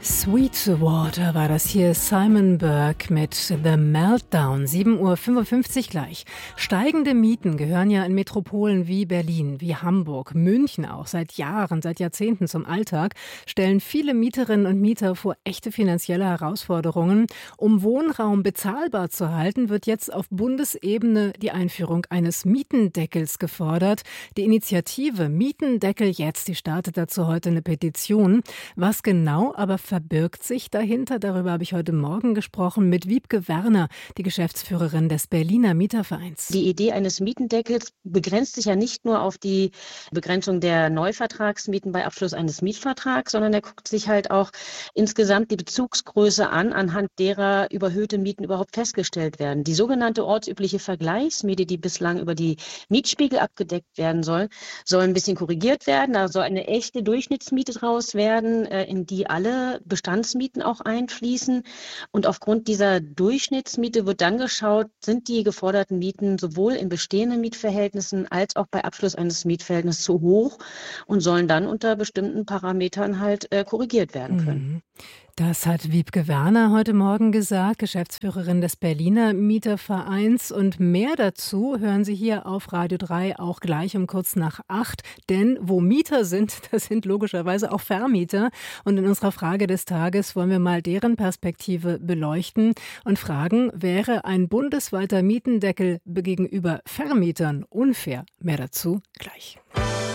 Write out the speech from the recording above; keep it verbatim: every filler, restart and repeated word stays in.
Sweetwater war das hier, Simon Burke mit The Meltdown, sieben Uhr fünfundfünfzig gleich. Steigende Mieten gehören ja in Metropolen wie Berlin, wie Hamburg, München auch seit Jahren, seit Jahrzehnten zum Alltag, stellen viele Mieterinnen und Mieter vor echte finanzielle Herausforderungen. Um Wohnraum bezahlbar zu halten, wird jetzt auf Bundesebene die Einführung eines Mietendeckels gefordert. Die Initiative Mietendeckel jetzt, die startet dazu heute eine Petition. Was genau aber verbirgt sich dahinter? Darüber habe ich heute Morgen gesprochen mit Wiebke Werner, die Geschäftsführerin des Berliner Mietervereins. Die Idee eines Mietendeckels begrenzt sich ja nicht nur auf die Begrenzung der Neuvertragsmieten bei Abschluss eines Mietvertrags, sondern er guckt sich halt auch insgesamt die Bezugsgröße an, anhand derer überhöhte Mieten überhaupt festgestellt werden. Die sogenannte ortsübliche Vergleichsmiete, die bislang über die Mietspiegel abgedeckt werden soll, soll ein bisschen korrigiert werden. Da soll eine echte Durchschnittsmiete draus werden, in die alle Bestandsmieten auch einfließen. Und aufgrund dieser Durchschnittsmiete wird dann geschaut, sind die geforderten Mieten sowohl in bestehenden Mietverhältnissen als auch bei Abschluss eines Mietverhältnisses zu hoch und sollen dann unter bestimmten Parametern halt äh, korrigiert werden können. Das hat Wiebke Werner heute Morgen gesagt, Geschäftsführerin des Berliner Mietervereins. Und mehr dazu hören Sie hier auf Radio drei auch gleich um kurz nach acht. Denn wo Mieter sind, das sind logischerweise auch Vermieter. Und in unserer Frage des Tages wollen wir mal deren Perspektive beleuchten und fragen, wäre ein bundesweiter Mietendeckel gegenüber Vermietern unfair? Mehr dazu gleich.